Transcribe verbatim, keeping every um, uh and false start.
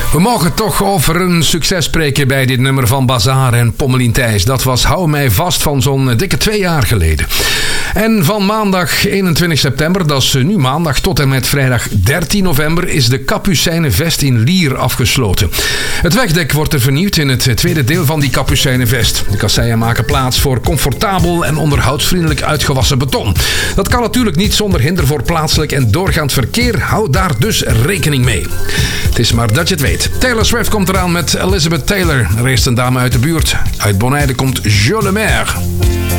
We mogen toch over een succes spreken bij dit nummer van Bazaar en Pommelien Thijs. Dat was Hou mij vast van zo'n dikke twee jaar geleden. En van maandag eenentwintig september, dat is nu maandag, tot en met vrijdag dertien november is de Kapucijnenvest in Lier afgesloten. Het wegdek wordt er vernieuwd in het tweede deel van die Kapucijnenvest. De kasseien maken plaats voor comfortabel en onderhoudsvriendelijk uitgewassen beton. Dat kan natuurlijk niet zonder hinder voor plaatselijk en doorgaand verkeer. Hou daar dus rekening mee. Het is maar dat je het weet. Taylor Swift komt eraan met Elizabeth Taylor. Er is een dame uit de buurt. Uit Bonaire komt Jo Le Maire.